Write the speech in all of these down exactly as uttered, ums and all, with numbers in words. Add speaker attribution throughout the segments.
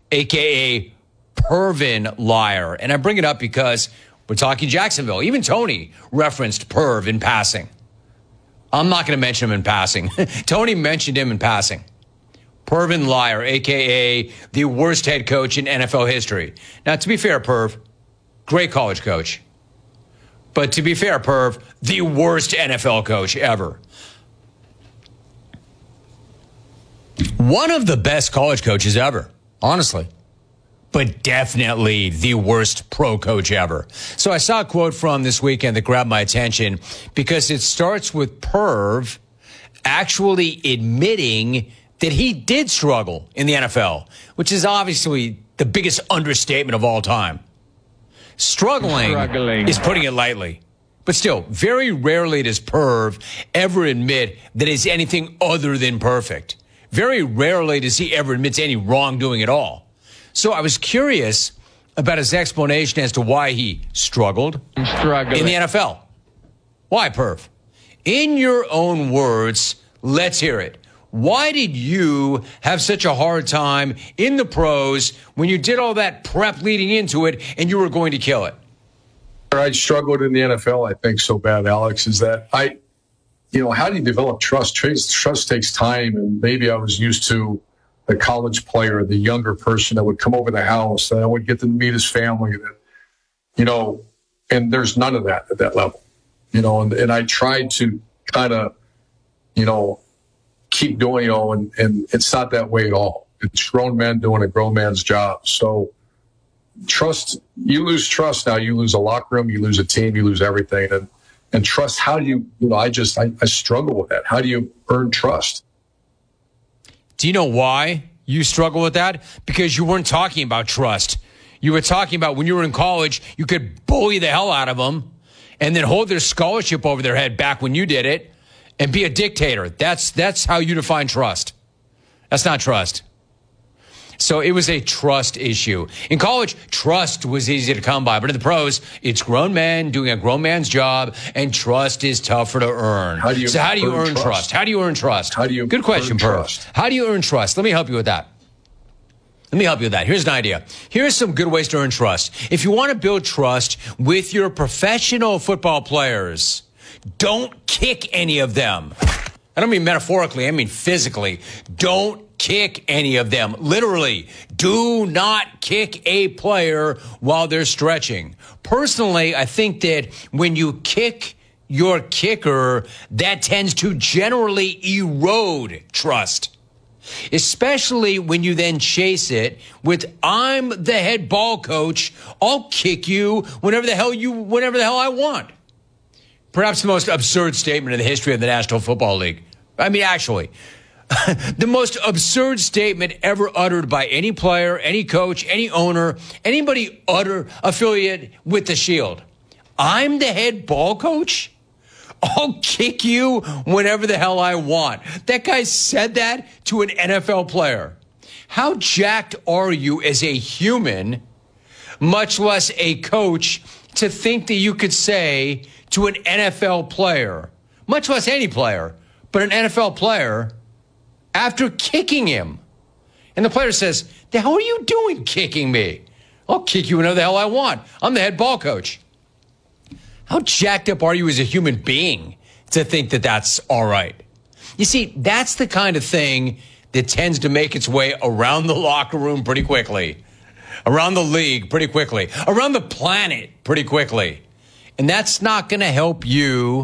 Speaker 1: a k a. Pervin Liar. And I bring it up because we're talking Jacksonville. Even Tony referenced Perv in passing. I'm not going to mention him in passing. Tony mentioned him in passing. Pervin Liar, a k a the worst head coach in N F L history. Now, to be fair, Perv, great college coach. But to be fair, Perv, the worst N F L coach ever. One of the best college coaches ever, honestly. But definitely the worst pro coach ever. So I saw a quote from this weekend that grabbed my attention because it starts with Perv actually admitting that he did struggle in the N F L, which is obviously the biggest understatement of all time. Struggling, Struggling. is putting it lightly. But still, very rarely does Perv ever admit that it's anything other than perfect. Very rarely does he ever admit to any wrongdoing at all. So I was curious about his explanation as to why he struggled in the N F L. Why, Perv? In your own words, let's hear it. Why did you have such a hard time in the pros when you did all that prep leading into it and you were going to kill it?
Speaker 2: I struggled in the N F L, I think, so bad, Alex, is that I, you know, how do you develop trust? Trust, trust takes time, and maybe I was used to the college player, the younger person that would come over the house, that I would get to meet his family, that, you know, and there's none of that at that level, you know, and, and I tried to kind of, you know, keep doing, you know, and, and it's not that way at all. It's grown men doing a grown man's job. So trust, you lose trust now, you lose a locker room, you lose a team, you lose everything. And, and trust, how do you, you know, I just, I, I struggle with that. How do you earn trust?
Speaker 1: Do you know why you struggle with that? Because you weren't talking about trust. You were talking about when you were in college, you could bully the hell out of them and then hold their scholarship over their head back when you did it and be a dictator. That's, that's how you define trust. That's not trust. So it was a trust issue. In college, trust was easy to come by. But in the pros, it's grown men doing a grown man's job, and trust is tougher to earn.
Speaker 2: How do you
Speaker 1: so how do you earn, earn trust? trust? How do you earn trust?
Speaker 2: How do you
Speaker 1: Good question, Perv. How do you earn trust? Let me help you with that. Let me help you with that. Here's an idea. Here's some good ways to earn trust. If you want to build trust with your professional football players, don't kick any of them. I don't mean metaphorically. I mean physically. Don't kick any of them. Literally, do not kick a player while they're stretching. Personally, I think that when you kick your kicker, that tends to generally erode trust. Especially when you then chase it with, I'm the head ball coach, I'll kick you whenever the hell you, whenever the hell I want. Perhaps the most absurd statement in the history of the National Football League. I mean, actually, the most absurd statement ever uttered by any player, any coach, any owner, anybody utter affiliate with the Shield. I'm the head ball coach? I'll kick you whenever the hell I want. That guy said that to an N F L player. How jacked are you as a human, much less a coach, to think that you could say to an N F L player, much less any player, but an N F L player, after kicking him, and the player says, the hell are you doing kicking me? I'll kick you whenever the hell I want. I'm the head ball coach. How jacked up are you as a human being to think that that's all right? You see, that's the kind of thing that tends to make its way around the locker room pretty quickly, around the league pretty quickly, around the planet pretty quickly. And that's not going to help you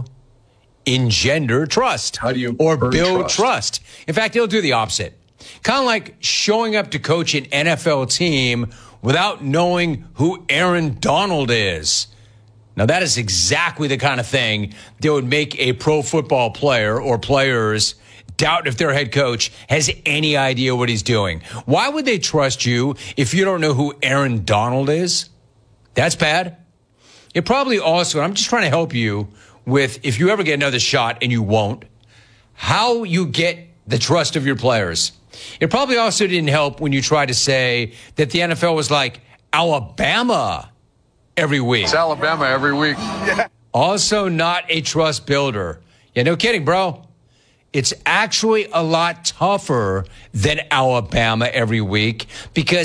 Speaker 1: engender trust.
Speaker 2: How do you
Speaker 1: or build
Speaker 2: trust?
Speaker 1: trust? In fact, it'll do the opposite. Kind of like showing up to coach an N F L team without knowing who Aaron Donald is. Now, that is exactly the kind of thing that would make a pro football player or players doubt if their head coach has any idea what he's doing. Why would they trust you if you don't know who Aaron Donald is? That's bad. It probably also, and I'm just trying to help you with, if you ever get another shot and you won't, how you get the trust of your players. It probably also didn't help when you tried to say that the N F L was like Alabama every week.
Speaker 2: It's Alabama every week. Yeah.
Speaker 1: Also not a trust builder. Yeah, no kidding, bro. It's actually a lot tougher than Alabama every week because